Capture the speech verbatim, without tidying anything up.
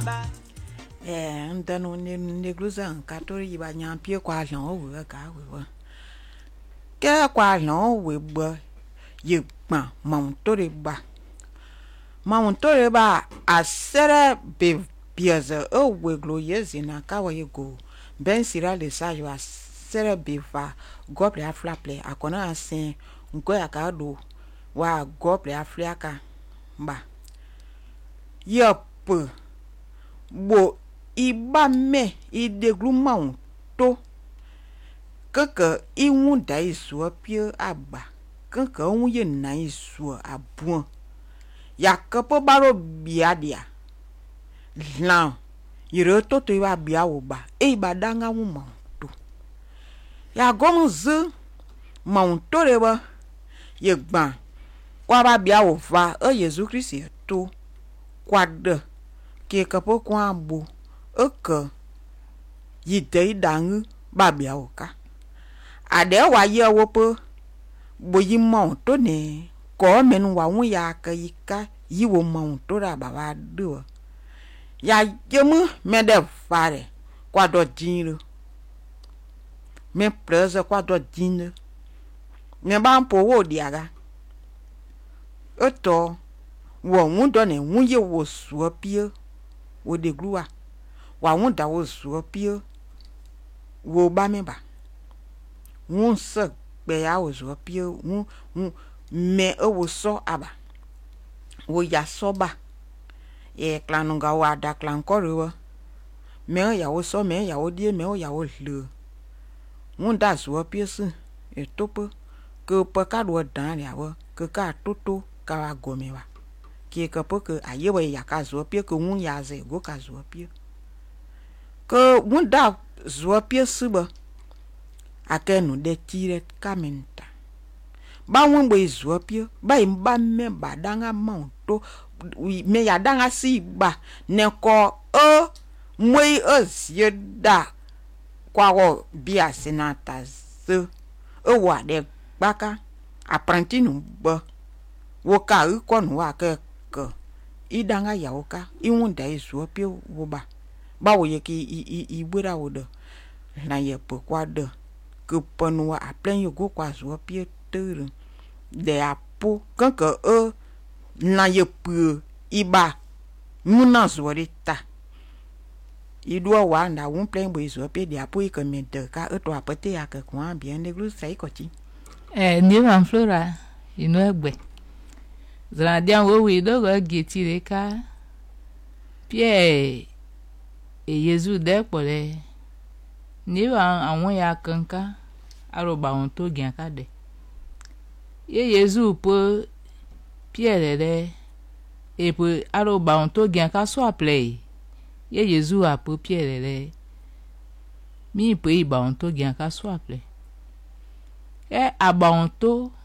eh ndanu ne ne gluzan ka to yi ba nya pie kwa lon wo ka we wo ke kwa lon we gbo ye gban mon to re ba mon to re ba asere be biaza o we glo yezina ka wa ye go ben sira le sa yo asere be va goble aflaple akona asin nko ya ka do wa goble afriaka ba yop bo iba me ideglu maun to kaka iwu da isu pie aba kaka wu ye na isu abuan ya kapo baro biadia lan yire to to iba bia wo ba e ba danga wu maun to ya gonzu maun to re ba ye gban kwa ba bia wo va o Yesu Christ to kwade ke kapo kwa bu oka yide dangu ba bia wo ka ade wa ye wo po bo yi maun to ne ko men wa wu ya ka yika yi wo maun to ra ba ba do ya jemu me de fare kwa do dinro me preze kwa do dinro me ba mpo wo diaga oto wo mu do ne wu ye wo suo pie wo de glua wa wu da wo suo pie wo ba me ba wu se pe ya wo suo pie wu me o wo so aba wo ya so ba e klanunga wa da klan korewa me ya wo so me ya wo die me o ya wo le wu da suo pie su e topo ke pe ka do dan ya wo ke ka toto ka wa gome wa ki ka po ke aye we ya ka zo pie ke wu ya ze go ka zo pie ke wu da zo pie su ba akenu de tire kamenta ba wu bo zo pie ba imba me ba danga mon to me ya danga si ba ne ko o moi o sie da kwa wo bia senata zo o wa de baka apprenti nu ba wo ka u ko nu wa ke ke idanga ya wo ka iwu da isu pie wo ba ba wo ye ki i i gbera wo do na ye po kwa do ke ponu wa aplen yo go kwa zo pie tere de apo kan ke e na ye pu iba muna zo rita ido wa na won plen bo zo pie de apo i ke me de ka e to apete ya ke kwa bien de glu sai ko ti eh ni man flora inu egbe zra dia wo wi do go geti re ka pie e Yesu de pole ni wa awon ya kanka aroba won to gian ka de ye Yesu po pie re re e po aroba won to gian ka so aple ye Yesu a po pie re re mi po i ba won to gian ka so aple e aba won to